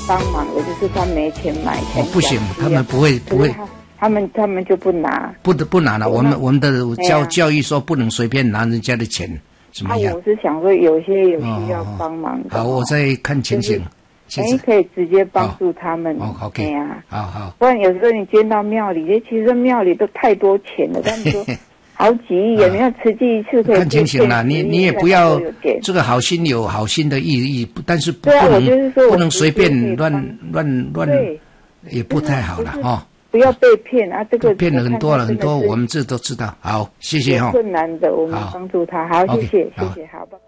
帮忙的，就是他没钱买钱、 不行，他们不会。 他们就不拿， 不拿了。我们的教育说不能随便拿人家的钱，怎么样？ 我是想说有些有需要帮忙的。 好，我再看情形。 可以直接帮助他们。 OK。好。 不然有时候你捐到庙里，其实庙里都太多钱了，他们说好几亿，也没有慈济一次可以看情形啦。你也不要这个好心有好心的意义，但是不能随便乱，也不太好了哈。 不要被骗啊！这个骗了很多，我们这都知道。好，谢谢哈。 困难的，我们帮助他。好，谢谢，好，拜拜。